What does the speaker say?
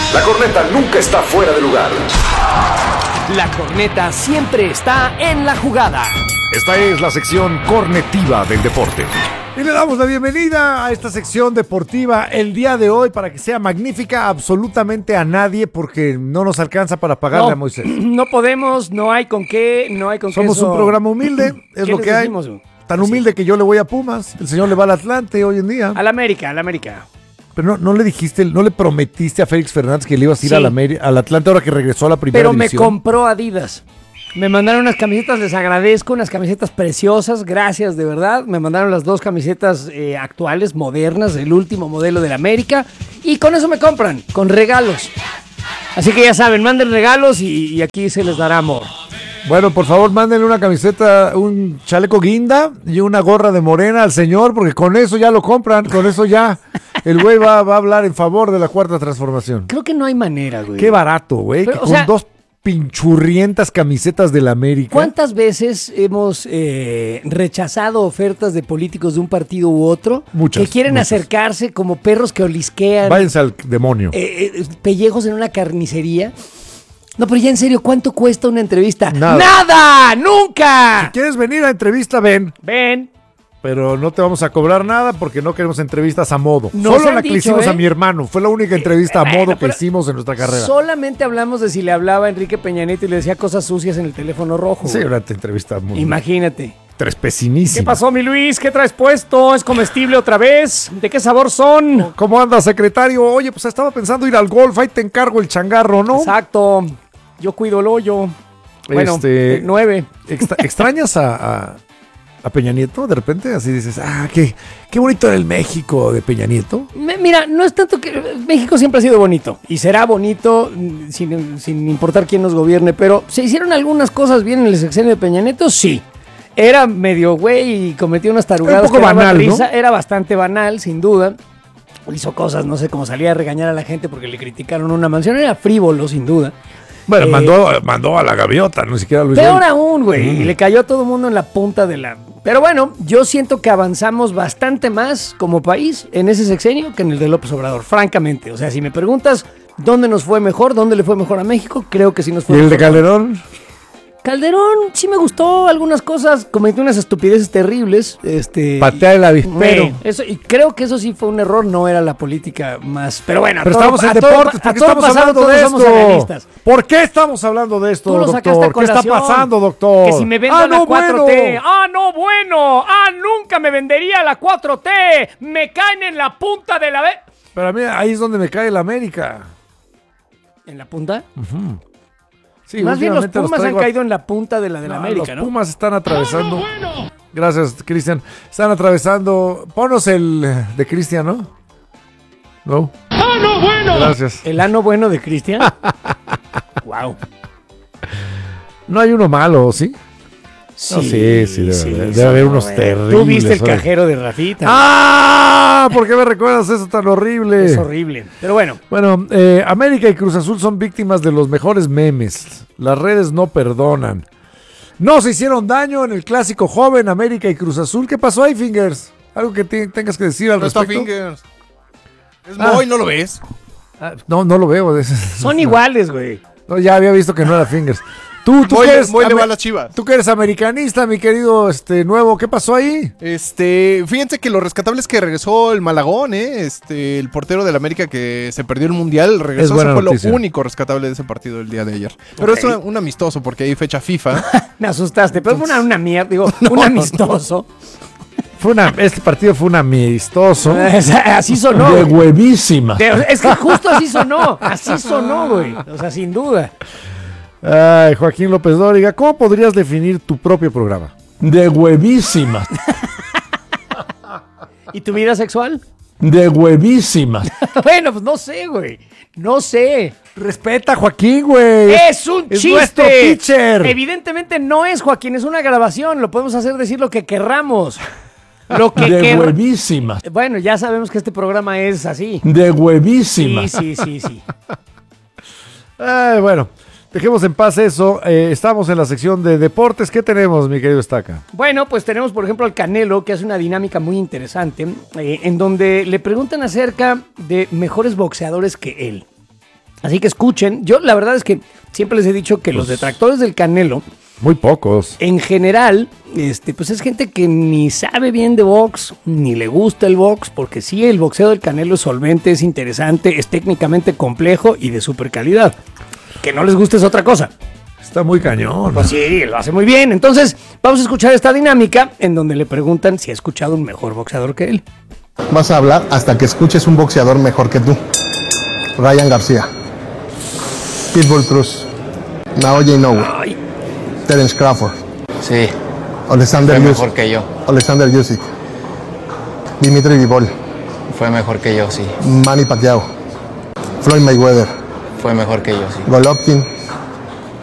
La corneta nunca está fuera de lugar. La corneta siempre está en la jugada. Esta es la sección cornetiva del deporte. Y le damos la bienvenida a esta sección deportiva el día de hoy para que sea magnífica absolutamente a nadie porque no nos alcanza para pagarle a Moisés. No podemos, no hay con qué, Somos un programa humilde, es lo que hay. Decimos? Tan humilde que yo le voy a Pumas, el señor le va al Atlante hoy en día. Al América. Pero no le dijiste, no le prometiste a Félix Fernández que le ibas a ir al Atlante ahora que regresó a la primera Pero división. me compró Adidas. Me mandaron unas camisetas, les agradezco, unas camisetas preciosas, gracias de verdad. Me mandaron las 2 camisetas actuales, modernas, el último modelo del América. Y con eso me compran, con regalos. Así que ya saben, manden regalos y aquí se les dará amor. Bueno, por favor, mándenle una camiseta, un chaleco guinda y una gorra de morena al señor, porque con eso ya lo compran, con eso ya el güey va a hablar en favor de la cuarta transformación. Creo que no hay manera, güey. Qué barato, güey, que con 2 pinchurrientas camisetas del América. ¿Cuántas veces hemos rechazado ofertas de políticos de un partido u otro? Muchas. Que quieren acercarse como perros que olisquean. Váyanse al demonio. Pellejos en una carnicería. No, pero ya en serio, ¿cuánto cuesta una entrevista? ¡Nada! ¡Nunca! Si quieres venir a entrevista, ven. Pero no te vamos a cobrar nada porque no queremos entrevistas a modo. Solo la que le hicimos a mi hermano. Fue la única entrevista a modo que hicimos en nuestra carrera. Solamente hablamos de si le hablaba a Enrique Peña Nieto y le decía cosas sucias en el teléfono rojo. Sí, una entrevista muy... Imagínate. Trespecinísima. ¿Qué pasó, mi Luis? ¿Qué traes puesto? ¿Es comestible otra vez? ¿De qué sabor son? ¿Cómo anda, secretario? Oye, pues estaba pensando ir al golf. Ahí te encargo el changarro, ¿no? Exacto. Yo cuido el hoyo. Bueno, 9. ¿Extrañas a Peña Nieto de repente? Así dices, qué bonito era el México de Peña Nieto. Mira, no es tanto que... México siempre ha sido bonito. Y será bonito sin importar quién nos gobierne. Pero ¿se hicieron algunas cosas bien en el sexenio de Peña Nieto? Sí. Era medio güey y cometía unas tarugadas. Era un poco banal, risa, ¿no? Era bastante banal, sin duda. Hizo cosas, no sé, como salía a regañar a la gente porque le criticaron una mansión. Era frívolo, sin duda. Bueno, mandó a la gaviota, no siquiera lo hizo. Peor aún, güey. Y le cayó a todo el mundo en la punta de la... Pero bueno, yo siento que avanzamos bastante más como país en ese sexenio que en el de López Obrador, francamente. O sea, si me preguntas dónde nos fue mejor, dónde le fue mejor a México, creo que sí nos fue mejor. ¿Y el de Calderón? Calderón sí me gustó algunas cosas, cometió unas estupideces terribles. Patea el avispero. Y creo que eso sí fue un error, no era la política más. Pero bueno, pero estamos en deportes, ¿por qué estamos hablando de esto? ¿Por qué estamos hablando de esto, doctor? ¿Qué está pasando, doctor? Que si me vendo la 4T. Nunca me vendería la 4T. Me caen en la punta de la... Pero a mí ahí es donde me cae la América. ¿En la punta? Uh-huh. Sí, más bien los Pumas han caído en la punta de la América, ¿no? Los Pumas están atravesando. Gracias, Cristian. Están atravesando. Ponos el de Cristian, ¿no? No. ¡Ano bueno! Gracias. ¿El ano bueno de Cristian? Wow. No hay uno malo, ¿sí? Sí, no, sí, debe haber unos terribles. Tú viste el cajero de Rafita. ¿Por qué me recuerdas eso tan horrible? Es horrible, pero bueno. Bueno, América y Cruz Azul son víctimas de los mejores memes. Las redes no perdonan. No se hicieron daño en el clásico joven América y Cruz Azul. ¿Qué pasó ahí, Fingers? ¿Algo que tengas que decir al respecto? Está Fingers. Es Moy, ¿no lo ves? No lo veo. Son iguales, güey. No, ya había visto que no era Fingers. Tú Moy le va a las Chivas. Tú que eres americanista, mi querido nuevo, ¿qué pasó ahí? Fíjense que lo rescatable es que regresó el Malagón, el portero del América que se perdió el Mundial, regresó, eso fue noticia. Lo único rescatable de ese partido del día de ayer. Pero es un amistoso porque hay fecha FIFA. Me asustaste, pero fue una mierda, un amistoso. Este partido fue un amistoso. Así sonó. De huevísima. Es que justo así sonó, güey. O sea, sin duda. Ay, Joaquín López Dóriga, ¿cómo podrías definir tu propio programa? De huevísima. ¿Y tu vida sexual? De huevísima. Bueno, pues no sé, güey. No sé. Respeta a Joaquín, güey. Es un chiste. Nuestro pitcher. Evidentemente no es Joaquín, es una grabación. Lo podemos hacer decir lo que querramos. De huevísima. Bueno, ya sabemos que este programa es así. De huevísima. Sí. Ay, bueno. Dejemos en paz eso. Estamos en la sección de deportes. ¿Qué tenemos, mi querido Estaca? Bueno, pues tenemos, por ejemplo, al Canelo, que hace una dinámica muy interesante, en donde le preguntan acerca de mejores boxeadores que él. Así que escuchen. Yo la verdad es que siempre les he dicho que los detractores del Canelo, muy pocos, en general, pues es gente que ni sabe bien de box, ni le gusta el box, porque sí, el boxeo del Canelo es solvente, es interesante, es técnicamente complejo y de super calidad. Que no les guste es otra cosa. Está muy cañón. Pues sí, lo hace muy bien. Entonces, vamos a escuchar esta dinámica en donde le preguntan si ha escuchado un mejor boxeador que él. Vas a hablar hasta que escuches un boxeador mejor que tú. Ryan García, Pitbull Cruz, Naoya Inoue, Terence Crawford. Sí. Alexander Fue mejor que yo. Alexander Usyk, Dimitri Bivol. Fue mejor que yo, sí. Manny Pacquiao, Floyd Mayweather, Fue mejor que yo, sí. Golovkin,